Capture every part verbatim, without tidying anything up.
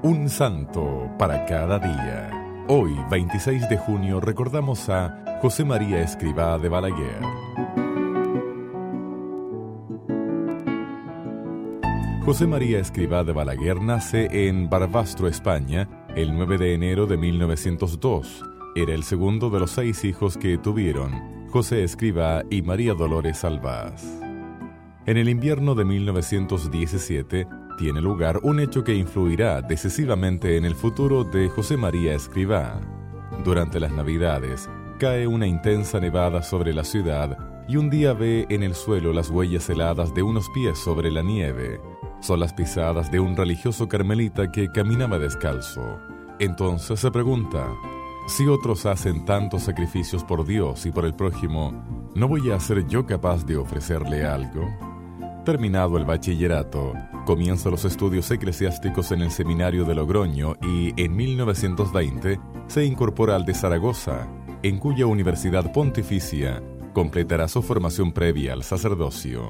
Un santo para cada día. Hoy, veintiséis de junio, recordamos a José María Escrivá de Balaguer. José María Escrivá de Balaguer nace en Barbastro, España, el nueve de enero de mil novecientos dos. Era el segundo de los seis hijos que tuvieron José Escrivá y María Dolores Albás. En el invierno de mil novecientos diecisiete tiene lugar un hecho que influirá decisivamente en el futuro de José María Escrivá. Durante las Navidades, cae una intensa nevada sobre la ciudad y un día ve en el suelo las huellas heladas de unos pies sobre la nieve. Son las pisadas de un religioso carmelita que caminaba descalzo. Entonces se pregunta: si otros hacen tantos sacrificios por Dios y por el prójimo, ¿no voy a ser yo capaz de ofrecerle algo? Terminado el bachillerato, comienza los estudios eclesiásticos en el seminario de Logroño y en mil novecientos veinte se incorpora al de Zaragoza, en cuya universidad pontificia completará su formación previa al sacerdocio.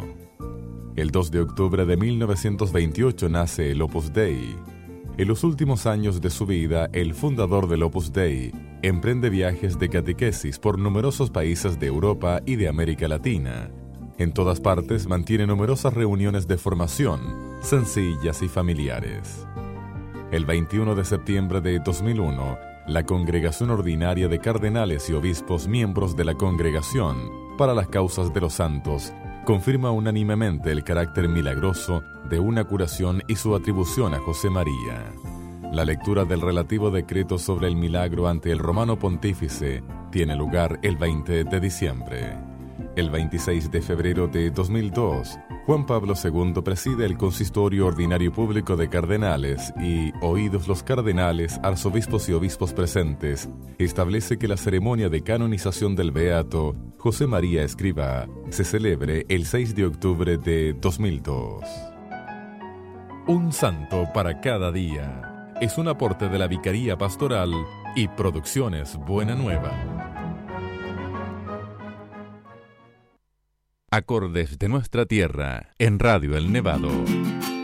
El dos de octubre de mil novecientos veintiocho nace el Opus Dei. En los últimos años de su vida, el fundador del Opus Dei emprende viajes de catequesis por numerosos países de Europa y de América Latina. En todas partes mantiene numerosas reuniones de formación, sencillas y familiares. El veintiuno de septiembre de dos mil uno, la Congregación Ordinaria de Cardenales y Obispos miembros de la Congregación para las Causas de los Santos confirma unánimemente el carácter milagroso de una curación y su atribución a José María. La lectura del relativo decreto sobre el milagro ante el romano pontífice tiene lugar el veinte de diciembre. El veintiséis de febrero de dos mil dos, Juan Pablo segundo preside el Consistorio Ordinario Público de Cardenales y, oídos los cardenales, arzobispos y obispos presentes, establece que la ceremonia de canonización del beato José María Escrivá se celebre el seis de octubre de dos mil dos. Un santo para cada día es un aporte de la Vicaría Pastoral y Producciones Buena Nueva. Acordes de nuestra tierra en Radio El Nevado.